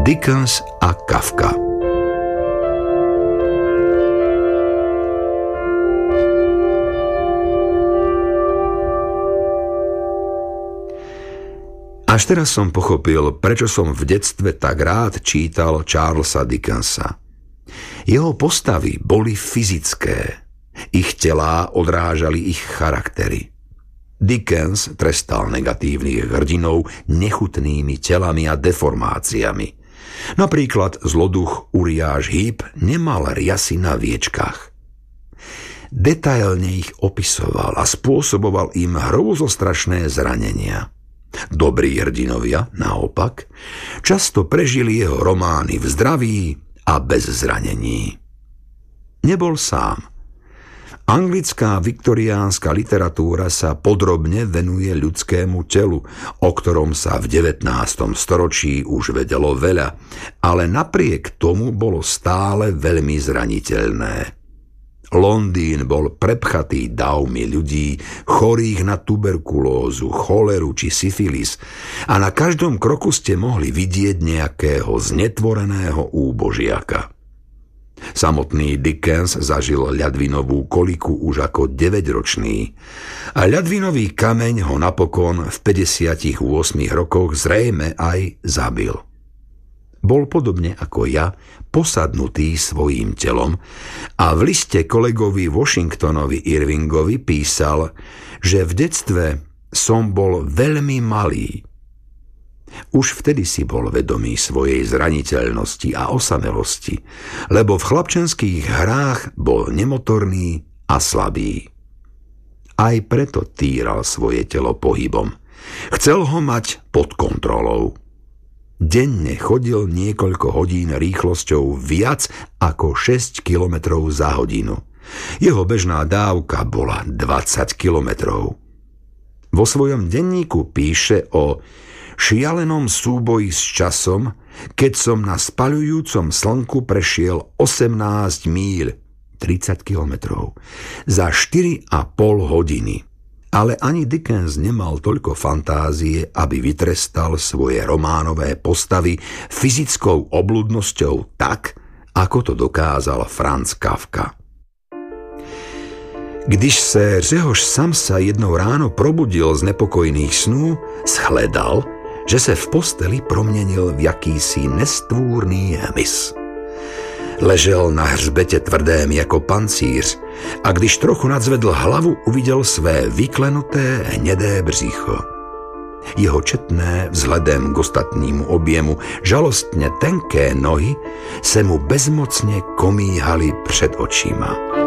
Dickens a Kafka. Až teraz som pochopil, prečo som v detstve tak rád čítal Charlesa Dickensa. Jeho postavy boli fyzické. Ich telá odrážali ich charaktery. Dickens trestal negatívnych hrdinov nechutnými telami a deformáciami. Napríklad zloduch Uriáš Heep nemal riasy na viečkach. Detailne ich opisoval a spôsoboval im hrôzostrašné zranenia. Dobrí hrdinovia, naopak, často prežili jeho romány v zdraví a bez zranení. Nebol sám. Anglická viktoriánska literatúra sa podrobne venuje ľudskému telu, o ktorom sa v 19. storočí už vedelo veľa, ale napriek tomu bolo stále veľmi zraniteľné. Londýn bol prepchatý davmi ľudí, chorých na tuberkulózu, choleru či syfilis a na každom kroku ste mohli vidieť nejakého znetvoreného úbožiaka. Samotný Dickens zažil ľadvinovú koliku už ako 9-ročný a ľadvinový kameň ho napokon v 58 rokoch zrejme aj zabil. Bol podobne ako ja posadnutý svojím telom a v liste kolegovi Washingtonovi Irvingovi písal, že v detstve som bol veľmi malý. Už vtedy si bol vedomý svojej zraniteľnosti a osamelosti, lebo v chlapčenských hrách bol nemotorný a slabý. Aj preto týral svoje telo pohybom. Chcel ho mať pod kontrolou. Denne chodil niekoľko hodín rýchlosťou viac ako 6 kilometrov za hodinu. Jeho bežná dávka bola 20 kilometrov. Vo svojom denníku píše o šialenom súboji s časom, keď som na spaľujúcom slnku prešiel 18 míľ, 30 kilometrov, za 4,5 hodiny. Ale ani Dickens nemal toľko fantázie, aby vytrestal svoje románové postavy fyzickou obludnosťou tak, ako to dokázal Franz Kafka. Když se Řehoš Samsa jednou ráno probudil z nepokojných snů, shledal, že se v posteli proměnil v jakýsi nestvůrný hmyz. Ležel na hřbetě tvrdém jako pancíř a když trochu nadzvedl hlavu, uviděl své vyklenuté hnědé břicho. Jeho četné, vzhledem k ostatnímu objemu, žalostně tenké nohy se mu bezmocně komíhaly před očima.